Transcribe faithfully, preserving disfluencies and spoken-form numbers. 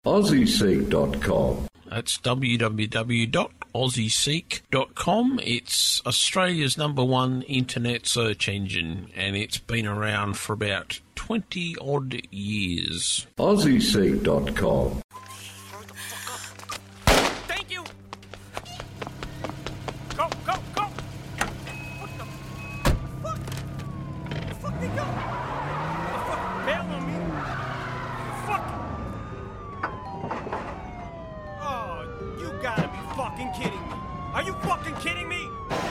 Aussie Seek dot com. That's w w w dot aussie seek dot com. It's Australia's number one internet search engine, and it's been around for about twenty odd years. Aussie Seek dot com.